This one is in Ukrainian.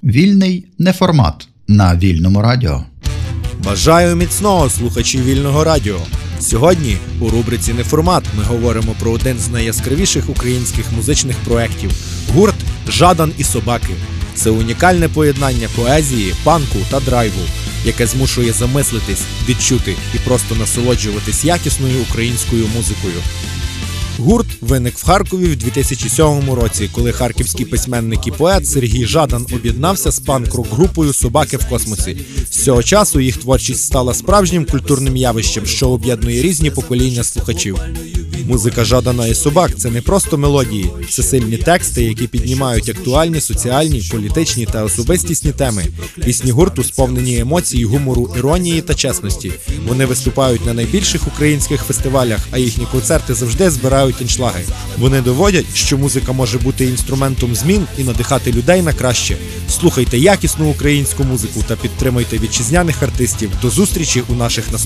Вільний неформат на Вільному радіо. Бажаю міцного, слухачі Вільного радіо. Сьогодні у рубриці «Неформат» ми говоримо про один з найяскравіших українських музичних проєктів – гурт «Жадан і собаки». Це унікальне поєднання поезії, панку та драйву, яке змушує замислитись, відчути і просто насолоджуватись якісною українською музикою. Гурт виник в Харкові в 2007 році, коли харківський письменник і поет Сергій Жадан об'єднався з панк-рок-групою «Собаки в космосі». З цього часу їх творчість стала справжнім культурним явищем, що об'єднує різні покоління слухачів. Музика Жадана і собак – це не просто мелодії, це сильні тексти, які піднімають актуальні, соціальні, політичні та особистісні теми. Пісні гурту сповнені емоцій, гумору, іронії та чесності. Вони виступають на найбільших українських фестивалях, а їхні концерти завжди збирають аншлаги. Вони доводять, що музика може бути інструментом змін і надихати людей на краще. Слухайте якісну українську музику та підтримуйте вітчизняних артистів. До зустрічі у наших наступних